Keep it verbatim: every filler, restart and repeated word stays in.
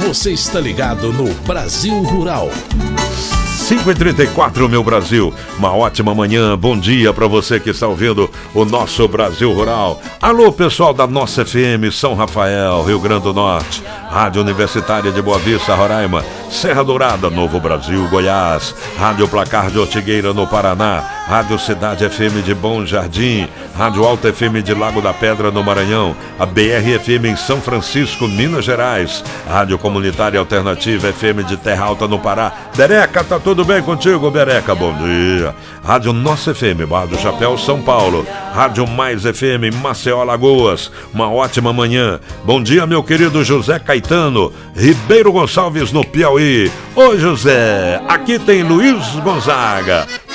Você está ligado no Brasil Rural. cinco e trinta e quatro, meu Brasil. Uma ótima manhã, bom dia para você que está ouvindo o nosso Brasil Rural. Alô, pessoal da nossa F M São Rafael, Rio Grande do Norte, Rádio Universitária de Boa Vista, Roraima, Serra Dourada, Novo Brasil, Goiás, Rádio Placar de Ortigueira, no Paraná, Rádio Cidade F M de Bom Jardim, Rádio Alta F M de Lago da Pedra, no Maranhão, a B R F M em São Francisco, Minas Gerais, Rádio Comunitária Alternativa F M de Terra Alta, no Pará. Bereca, tá tudo bem contigo, Bereca? Bom dia. Rádio Nossa F M, Barra do Chapéu, São Paulo, Rádio Mais F M, Maceió, Alagoas. Uma ótima manhã. Bom dia, meu querido José Caetano, Ribeiro Gonçalves, no Piauí. Ô José, aqui tem Luiz Gonzaga.